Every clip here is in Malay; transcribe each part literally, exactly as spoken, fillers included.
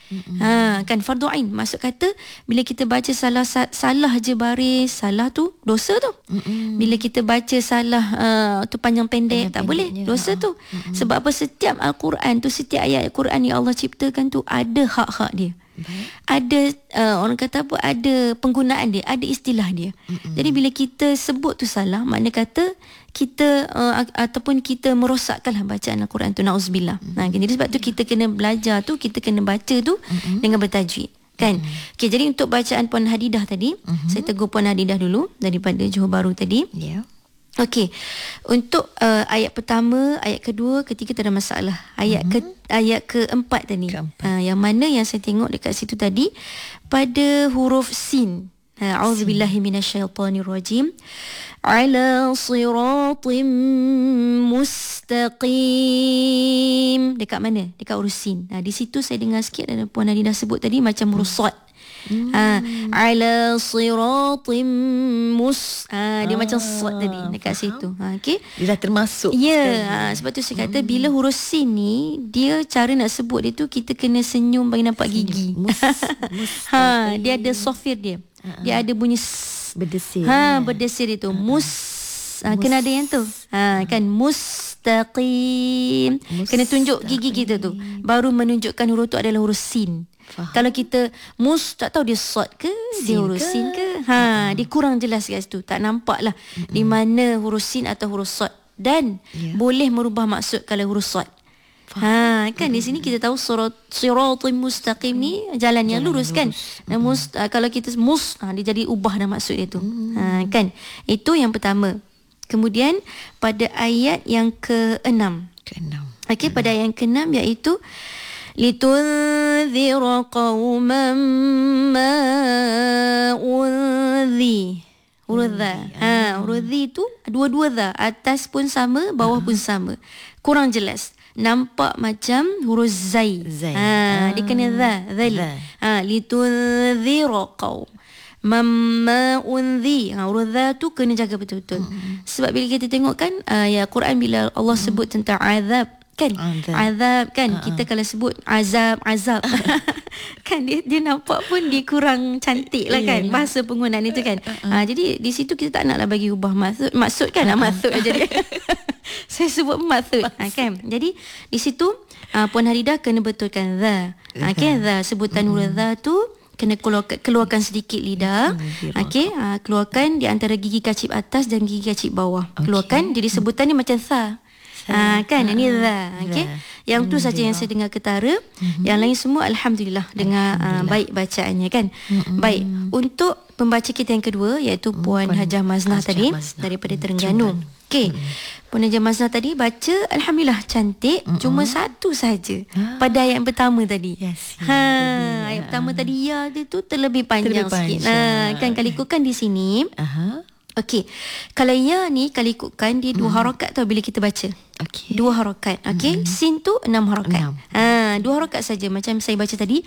Mm-mm. Ha, kan fardu ain. Maksud kata bila kita baca salah salah je baris, salah tu dosa tu. Mm-mm. Bila kita baca salah uh, tu panjang pendek, tak boleh, dosa tu. Mm-mm. Sebab apa? Setiap Al-Quran tu, setiap ayat Al-Quran yang Allah ciptakan tu ada hak-hak dia. Baik. Ada uh, orang kata apa, ada penggunaan dia, ada istilah dia. Mm-mm. Jadi bila kita sebut tu salah, makna kata kita uh, ataupun kita merosakkanlah bacaan Al-Quran tu, na'udzubillah. Mm-hmm. Nah, jadi sebab tu kita kena belajar tu, kita kena baca tu mm-hmm. dengan bertajwid, kan? Mm-hmm. Okey, jadi untuk bacaan Puan Hadidah tadi, mm-hmm. saya tegur Puan Hadidah dulu daripada Johor Bahru tadi. Ya. Yeah. Okey. Untuk uh, ayat pertama, ayat kedua, ketiga tak ada masalah. Ayat mm-hmm. ke ayat keempat tadi. Keempat. Uh, yang mana yang saya tengok dekat situ tadi pada huruf sin. A'udzubillahi minasyaitonirrajim. Ala siratim mustaqim. Dekat mana? Dekat huruf sin. Nah, di situ saya dengar sikit ada Puan Hadidah sebut tadi macam huruf sad. Hmm. Ha, ala siratim mus. Ha, dia ah, macam sad tadi dekat faham. Situ. Ha, okey. Dia dah termasuk. Ya, yeah, ha, sebab tu saya kata hmm. bila huruf sin ni, dia cara nak sebut dia tu kita kena senyum bagi nampak gigi. Mus, mus ha, dia ada sofir dia. Uh-huh. Dia ada bunyi s. Berdesir. Ha, berdesir itu. Uh-huh. Mus. Ha, mus. Kena ada yang tu. Ha, kan mustaqim. Mustaqim. Kena tunjuk gigi kita tu. Baru menunjukkan huruf tu adalah huruf sin. Faham. Kalau kita mus tak tahu dia sad ke, sin dia huruf ke? sin ke. Ha, uh-huh. Dia kurang jelas kat situ. Tak nampak lah uh-huh. di mana huruf sin atau huruf sad. Dan yeah. boleh merubah maksud kalau huruf sad. Ha, kan mm-hmm. di sini kita tahu surat siratul mustaqim ni jalan yang jalan lurus, kan. Mm-hmm. Mus, uh, kalau kita mus, ha, dia jadi ubah dah maksud dia tu. Mm-hmm. Ha, kan. Itu yang pertama. Kemudian pada ayat yang keenam. Keenam. Okey, pada ayat yang keenam iaitu litunzira qauman ma unzi. Huruf dha. Ha, huruf dhi tu dua-dua dha, atas pun sama, bawah uh-huh. pun sama. Kurang jelas. Nampak macam huruf zai. zai. Ha, ah. dia kena dha, dhal. Ha, litunzira qaum mamma unzi. Ha, huruf dha tu kena jaga betul-betul. Hmm. Sebab bila kita tengok kan uh, ya Quran bila Allah hmm. sebut tentang azab, kan? Azab, azab kan uh-uh. kita kalau sebut azab, azab kan dia dia nampak pun dia kurang cantik lah, kan, yeah. bahasa penggunaan itu, kan. Uh-uh. Ha, jadi di situ kita tak naklah bagi ubah maksud, maksud kan, uh-uh. maksud aja dia. Saya sebut maksud, ha, kan. Jadi di situ uh, Puan Hadidah kena betulkan dha. Ha, okay, dha, sebutan huruf dha tu kena keluarkan, keluarkan sedikit lidah. Okey, ha, keluarkan di antara gigi kacip atas dan gigi kacip bawah. Okay. Keluarkan, jadi sebutan ni macam tha. Ha, kan, ha, ini dha. Okey. Yang tu saja yang saya dengar ketara. Mm-hmm. Yang lain semua alhamdulillah dengar alhamdulillah. Uh, baik bacaannya, kan. Mm-hmm. Baik, untuk pembaca kita yang kedua iaitu Puan, Puan Hajah Maznah Hajah tadi Maznah. daripada Terengganu. Okey. Mm-hmm. Puan Hajah Maznah tadi baca alhamdulillah cantik, mm-hmm. cuma satu saja ha. pada ayat yang pertama tadi. Yes, ha, terlebih, ayat ya. pertama tadi ya dia tu terlebih panjang, terlebih sikit. Nah, kan kalau ikutkan di sini. Aha. Okey. Kalau ya ni kalau ikutkan dia dua mm. harakat tau bila kita baca. Okey. Dua harakat. Okey. Mm. Sin tu enam harakat. Enam. Ha, dua harakat saja macam saya baca tadi.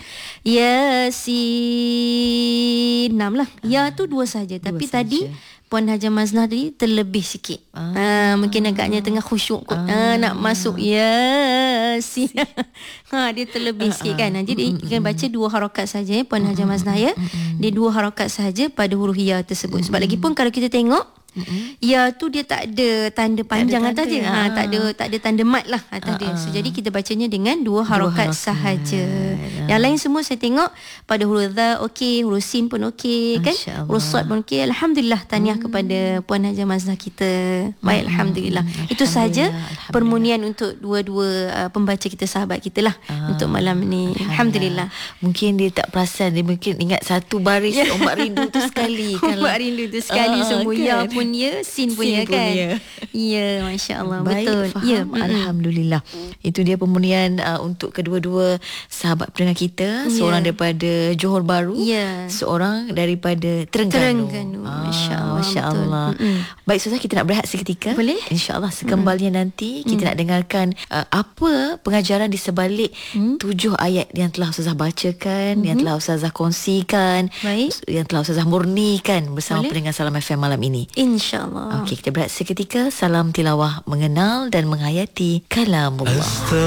Yasin. Enam lah. Ya tu dua saja. Tapi saja. Tadi Puan Hajah Maznah tadi terlebih sikit. Ah. Ha, mungkin agaknya tengah khusyuk kot. Ah. Ha, nak masuk Yasin. Ha, dia terlebih ah, sikit, kan. Jadi mm, kita baca dua harakat saja, Puan Hajah Maznah, ya. Mm, dia dua harakat saja pada huruf ya tersebut. Mm, Sebab lagipun kalau kita tengok Mm-hmm. ya tu dia tak ada tanda panjang atas dia. Ha, tak ada tak ada tanda mat lah atas dia. So, jadi kita bacanya dengan dua harakat sahaja. Ya. Yang lain semua saya tengok pada huruf dha okey, huruf sin pun okey, kan? Huruf sad pun okey. Alhamdulillah, tahniah hmm. kepada Puan Hajah Maznah kita. Baik, hmm. alhamdulillah. alhamdulillah. Itu saja permunian untuk dua-dua uh, pembaca kita, sahabat kita lah, ah. untuk malam ni. Alhamdulillah. Alhamdulillah. Mungkin dia tak perasan, dia mungkin ingat satu baris Ombak Rindu tu sekali. Ombak Rindu tu sekali uh, semua kan? Ya pun ya, sin punya, kan. Ya, ya, masya-Allah. Betul. Faham. Ya, alhamdulillah. Itu dia pemurnian uh, untuk kedua-dua sahabat pendengar kita, ya. Seorang daripada Johor Bahru, ya. Seorang daripada Terengganu. Terengganu. Ah, masya-Allah. Masya-Allah. Baik, Ustazah, kita nak berehat seketika. Boleh? Insya-Allah sekembalnya mm. nanti kita mm. nak dengarkan uh, apa pengajaran di sebalik mm. tujuh ayat yang telah Ustazah bacakan, mm-hmm. yang telah Ustazah kongsikan, baik. Yang telah Ustazah murnikan bersama Boleh? Pendengar Salam F M malam ini. InsyaAllah. Okey, kita berehat seketika. Salam tilawah mengenal dan menghayati kalamullah.